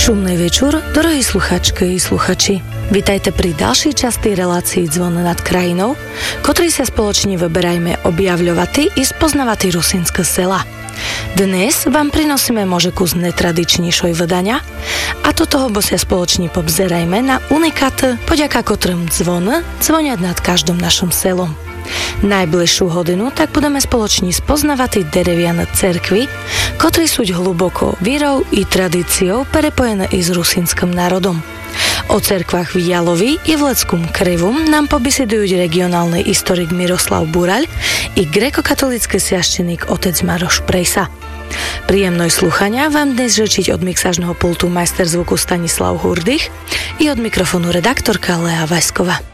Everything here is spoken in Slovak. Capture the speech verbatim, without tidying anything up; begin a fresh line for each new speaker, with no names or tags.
Šumný večer, drohí sluchačky i sluchači. Vítajte pri ďalšej časti relácii Zvon nad krajinou, ktorej sa spoločne vyberajme objavľovaty i spoznavaty rusínske sela. Dnes vám prinosíme môže kus netradičnejšoj vydania, a to toho bo sa spoločne pobzerajme na unikat, poďaka kotrým zvon zvoniať nad každým našim selom. Najbližšiu hodinu tak budeme spoločne spoznavať dereviane cerkvy, ktorí sú hlboko vierou i tradíciou prepojené i s rusínskym národom. O cerkvách v Jalovi i v Leckom Krivom nám pobesedujú regionálny historik Miroslav Buraľ i grekokatolícky sviašteník otec Maroš Prejsa. Príjemnoj sluchania vám dnes žičiť od mixážneho pultu majster zvuku Stanislav Hurdych i od mikrofónu redaktorka Lea Vajsková.